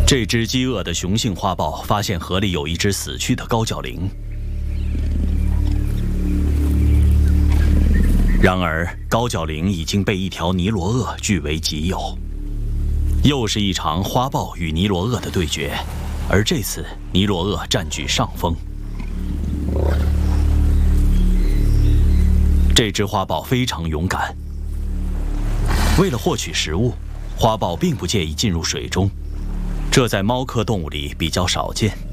这只饥饿的雄性花豹发现河里有一只死去的高脚羚，然而高脚羚已经被一条尼罗鳄据为己有。又是一场花豹与尼罗鳄的对决，而这次尼罗鳄占据上风。这只花豹非常勇敢，为了获取食物，花豹并不介意进入水中。这在猫科动物里比较少见。